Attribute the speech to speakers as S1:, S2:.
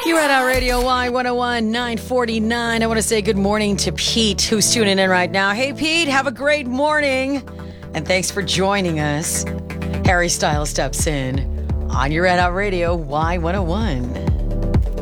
S1: You're at our Radio Y101 949. I want to say good morning to Pete, who's tuning in right now. Hey, Pete, have a great morning. And thanks for joining us. Harry Styles steps in on Your Red Out Radio Y101.